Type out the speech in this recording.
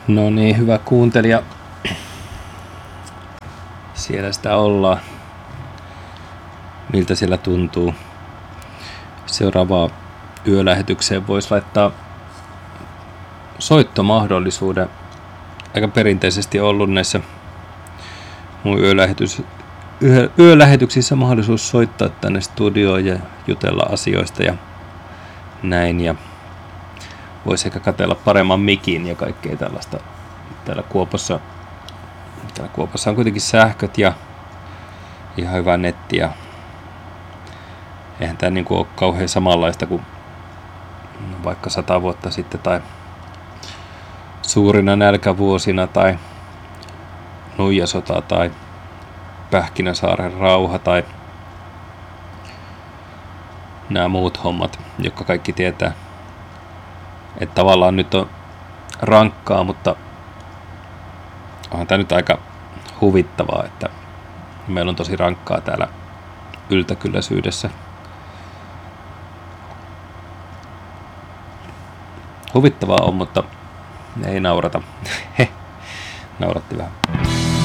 No niin, hyvä kuuntelija. Siellä sitä ollaan. Miltä siellä tuntuu? Seuraavaan yölähetykseen voisi laittaa soittomahdollisuuden. Aika perinteisesti ollut näissä mun yölähetyksissä mahdollisuus soittaa tänne studioon ja jutella asioista ja näin. Ja voisi ehkä katsella paremman mikin ja kaikkea tällaista. Täällä Kuopassa on kuitenkin sähköt ja ihan hyvä netti ja eihän tää niinku ole kauhean samanlaista kuin vaikka 100 vuotta sitten tai suurina nälkävuosina tai nuijasota tai Pähkinäsaaren rauha tai nämä muut hommat, jotka kaikki tietää. Että tavallaan nyt on rankkaa, mutta onhan tää nyt aika huvittavaa, että meillä on tosi rankkaa täällä yltäkylläisyydessä. Huvittavaa on, mutta ei naurata. Nauratti vähän.